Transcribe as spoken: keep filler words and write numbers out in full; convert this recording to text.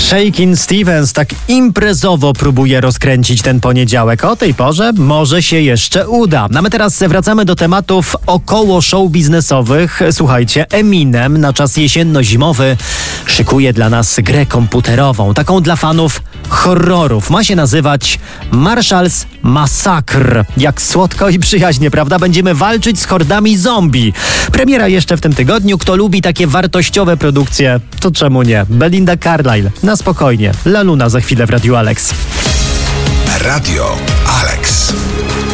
Shakin' Stevens tak imprezowo próbuje rozkręcić ten poniedziałek. O tej porze może się jeszcze uda. A my teraz wracamy do tematów około show biznesowych. Słuchajcie, Eminem na czas jesienno-zimowy szykuje dla nas grę komputerową. Taką dla fanów horrorów. Ma się nazywać Marshall's Massacre. Jak słodko i przyjaźnie, prawda? Będziemy walczyć z hordami zombie. Premiera jeszcze w tym tygodniu. Kto lubi takie wartościowe produkcje, to czemu nie? Belinda Carlisle. Na spokojnie. La Luna za chwilę w Radiu Alex. Radio Alex.